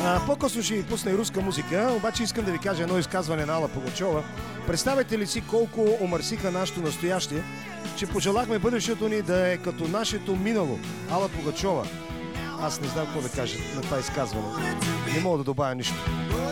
По-късно ще ви пусна и руска музика, обаче искам да ви кажа едно изказване на Ала Пугачова. Представете ли си колко омърсиха нашето настояще, че пожелахме бъдещето ни да е като нашето минало. Ала Пугачова. Аз не знам какво да кажа на това изказване. Не мога да добавя нищо.